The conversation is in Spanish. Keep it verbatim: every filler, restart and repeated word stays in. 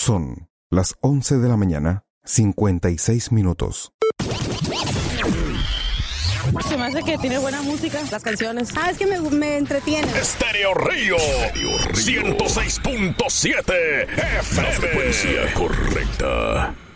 Son las once de la mañana, cincuenta y seis minutos. Se me hace que tiene buena música, las canciones. Ah, es que me, me entretiene. Estéreo Río, ciento seis punto siete F M. La frecuencia correcta.